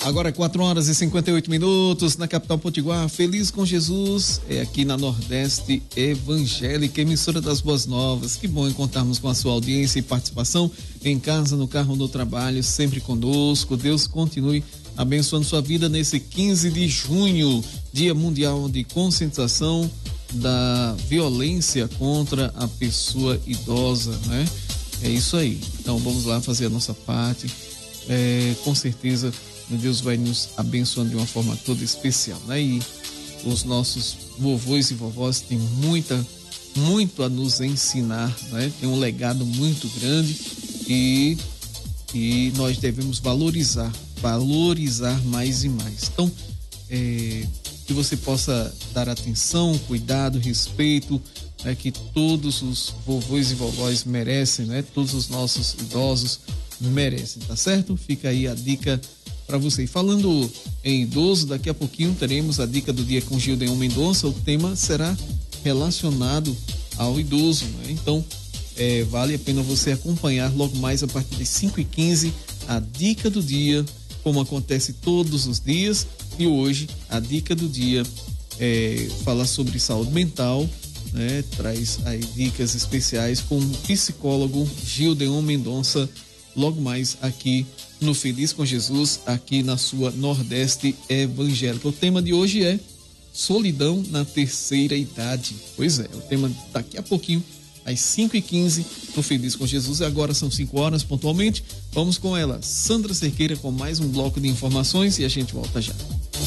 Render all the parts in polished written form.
Agora 4h58 na capital potiguar. Feliz com Jesus é aqui na Nordeste Evangélica, emissora das Boas Novas. Que bom encontrarmos com a sua audiência e participação em casa, no carro, no trabalho, sempre conosco. Deus continue abençoando sua vida nesse 15 de junho, Dia Mundial de Conscientização da Violência contra a Pessoa Idosa, né? É isso aí. Então vamos lá fazer a nossa parte. Com certeza Deus vai nos abençoando de uma forma toda especial, né? E os nossos vovôs e vovós têm muito a nos ensinar, né? Tem um legado muito grande e nós devemos valorizar mais e mais. Então, que você possa dar atenção, cuidado, respeito, né? Que todos os vovôs e vovós merecem, né? Todos os nossos idosos merecem, tá certo? Fica aí a dica para você. E falando em idoso, daqui a pouquinho teremos a dica do dia com Gildeon Mendonça. O tema será relacionado ao idoso, né? Então, vale a pena você acompanhar logo mais a partir de 5h15 a dica do dia, como acontece todos os dias. E hoje a dica do dia fala sobre saúde mental, né? Traz aí dicas especiais com o psicólogo Gildeon Mendonça, logo mais aqui no Feliz com Jesus, aqui na sua Nordeste Evangélica. O tema de hoje é solidão na terceira idade. Pois é, o tema daqui a pouquinho, às 5h15, no Feliz com Jesus. Agora são 5h pontualmente. Vamos com ela, Sandra Cerqueira, com mais um bloco de informações e a gente volta já.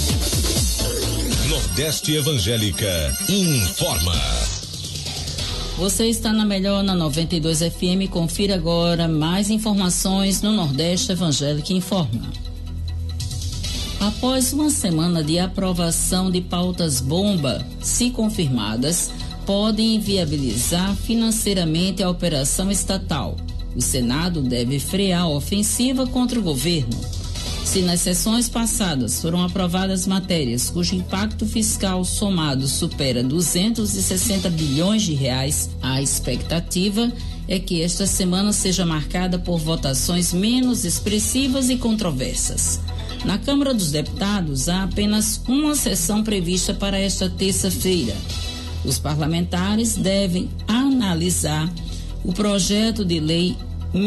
Nordeste Evangélica informa. Você está na melhor, na 92 FM. Confira agora mais informações no Nordeste Evangélica Informa. Após uma semana de aprovação de pautas bomba, se confirmadas, podem inviabilizar financeiramente a operação estatal. O Senado deve frear a ofensiva contra o governo. Se nas sessões passadas foram aprovadas matérias cujo impacto fiscal somado supera 260 bilhões de reais, a expectativa é que esta semana seja marcada por votações menos expressivas e controversas. Na Câmara dos Deputados, há apenas uma sessão prevista para esta terça-feira. Os parlamentares devem analisar o projeto de lei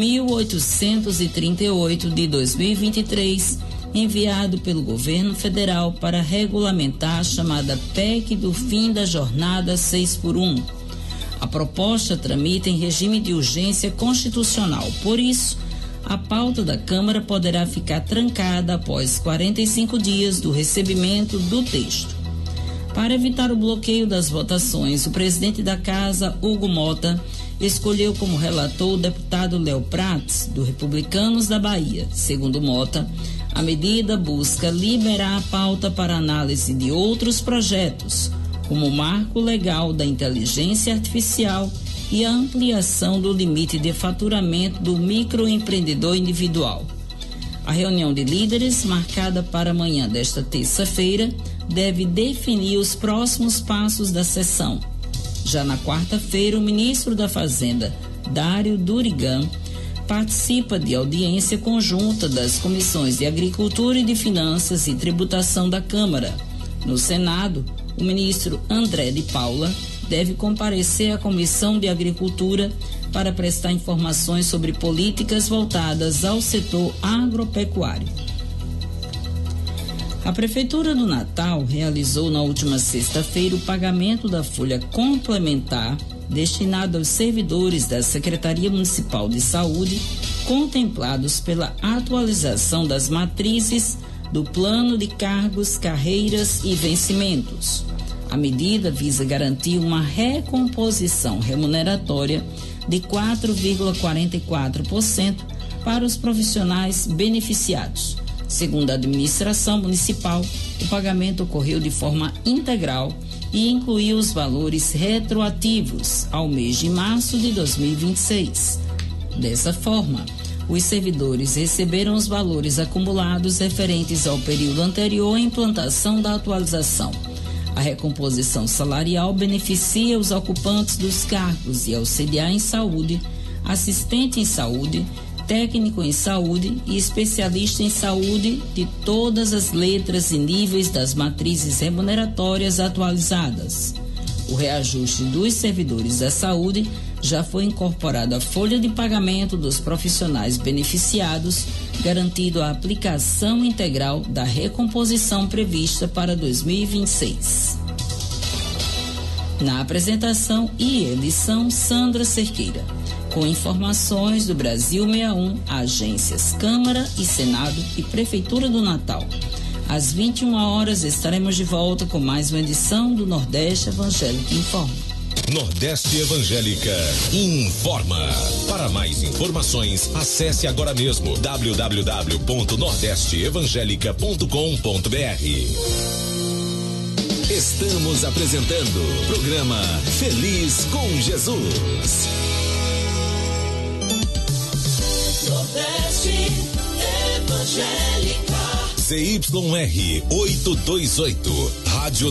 1838 de 2023, enviado pelo governo federal para regulamentar a chamada PEC do fim da jornada 6x1. A proposta tramita em regime de urgência constitucional, por isso, a pauta da Câmara poderá ficar trancada após 45 dias do recebimento do texto. Para evitar o bloqueio das votações, o presidente da Casa, Hugo Mota, escolheu como relator o deputado Léo Prates, do Republicanos da Bahia. Segundo Mota, a medida busca liberar a pauta para análise de outros projetos, como o marco legal da inteligência artificial e a ampliação do limite de faturamento do microempreendedor individual. A reunião de líderes, marcada para amanhã desta terça-feira, deve definir os próximos passos da sessão. Já na quarta-feira, o ministro da Fazenda, Dário Durigan, participa de audiência conjunta das comissões de Agricultura e de Finanças e Tributação da Câmara. No Senado, o ministro André de Paula deve comparecer à Comissão de Agricultura para prestar informações sobre políticas voltadas ao setor agropecuário. A Prefeitura do Natal realizou na última sexta-feira o pagamento da folha complementar destinada aos servidores da Secretaria Municipal de Saúde, contemplados pela atualização das matrizes do Plano de Cargos, Carreiras e Vencimentos. A medida visa garantir uma recomposição remuneratória de 4,44% para os profissionais beneficiados. Segundo a administração municipal, o pagamento ocorreu de forma integral e incluiu os valores retroativos ao mês de março de 2026. Dessa forma, os servidores receberam os valores acumulados referentes ao período anterior à implantação da atualização. A recomposição salarial beneficia os ocupantes dos cargos de auxiliar em saúde, assistente em saúde, técnico em saúde e especialista em saúde de todas as letras e níveis das matrizes remuneratórias atualizadas. O reajuste dos servidores da saúde já foi incorporado à folha de pagamento dos profissionais beneficiados, garantindo a aplicação integral da recomposição prevista para 2026. Na apresentação e edição, Sandra Cerqueira. Com informações do Brasil 61, agências Câmara e Senado e Prefeitura do Natal. Às 21 horas estaremos de volta com mais uma edição do Nordeste Evangélica Informa. Nordeste Evangélica Informa. Para mais informações, acesse agora mesmo www.nordesteevangelica.com.br. Estamos apresentando o programa Feliz com Jesus. Nordeste Evangélica. CYR 828, Rádio